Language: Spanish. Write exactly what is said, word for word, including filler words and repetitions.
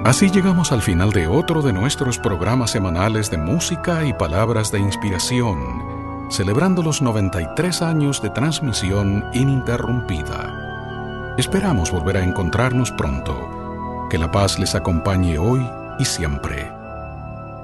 Así llegamos al final de otro de nuestros programas semanales de música y palabras de inspiración, celebrando los noventa y tres años de transmisión ininterrumpida. Esperamos volver a encontrarnos pronto. Que la paz les acompañe hoy y siempre.